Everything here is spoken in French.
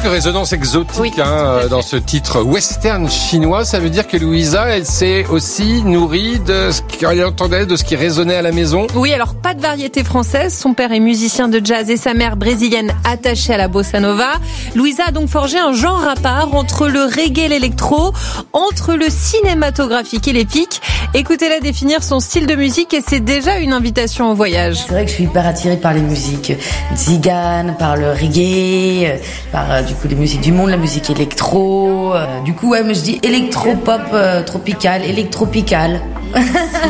que résonance exotique dans ce titre western chinois. Ça veut dire que Louisa, elle s'est aussi nourrie de ce qu'elle entendait, de ce qui résonnait à la maison. Oui, alors pas de variété française. Son père est musicien de jazz et sa mère brésilienne attachée à la bossa nova. Louisa a donc forgé un genre à part entre le reggae et l'électro, entre le cinématographique et l'épique. Écoutez-la définir son style de musique et c'est déjà une invitation au voyage. C'est vrai que je suis hyper attirée par les musiques tziganes, par le reggae, par du coup les musiques du monde, la musique électro. Du coup, mais je dis électro-pop tropical, électropical.